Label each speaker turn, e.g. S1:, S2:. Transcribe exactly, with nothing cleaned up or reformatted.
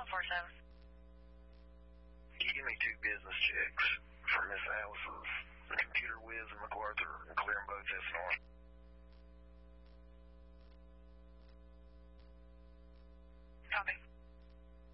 S1: for service?
S2: Can you give me two business checks for Miss Allison